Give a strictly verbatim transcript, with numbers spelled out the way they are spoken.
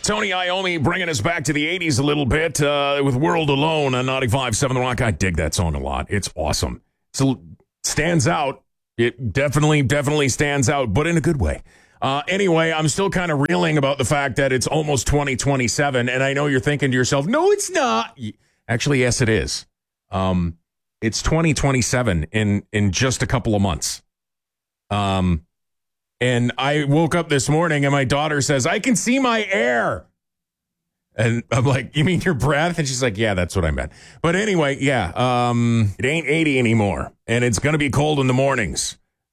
Tony Iommi bringing us back to the eighties a little bit uh, with World Alone on ninety-five point seven The Rock. I dig that song a lot. It's awesome. So stands out. It definitely, definitely stands out, but in a good way. Uh, anyway, I'm still kind of reeling about the fact that it's almost twenty twenty-seven, and I know you're thinking to yourself, no, it's not. Actually, yes, it is. Um, it's twenty twenty-seven in, in just a couple of months. Um, and I woke up this morning, and my daughter says, I can see my air. And I'm like, you mean your breath? And she's like, yeah, that's what I meant. But anyway, yeah, um, it ain't eighty anymore, and it's going to be cold in the mornings.